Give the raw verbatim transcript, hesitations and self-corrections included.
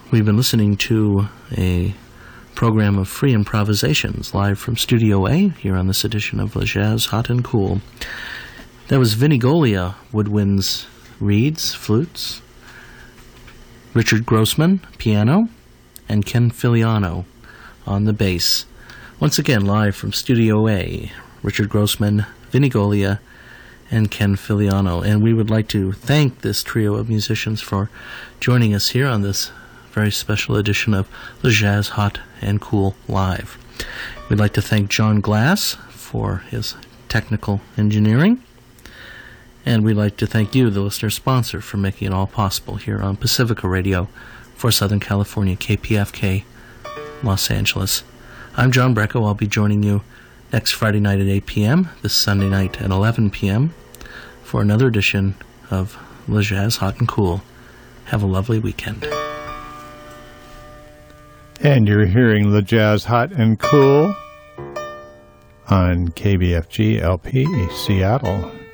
We've been listening to a program of free improvisations live from Studio A here on this edition of Le Jazz Hot and Cool. That was Vinnie Golia, woodwinds, reeds, flutes, Richard Grossman, piano, and Ken Filiano on the bass. Once again, live from Studio A, Richard Grossman, Vinnie Golia, and Ken Filiano. And we would like to thank this trio of musicians for joining us here on this very special edition of Le Jazz Hot and Cool Live. We'd like to thank John Glass for his technical engineering. And we'd like to thank you, the listener sponsor, for making it all possible here on Pacifica Radio for Southern California, K P F K, Los Angeles. I'm John Brecko. I'll be joining you next Friday night at eight p.m., this Sunday night at eleven p.m. for another edition of Le Jazz Hot and Cool. Have a lovely weekend. And you're hearing Le Jazz Hot and Cool on K B F G L P Seattle.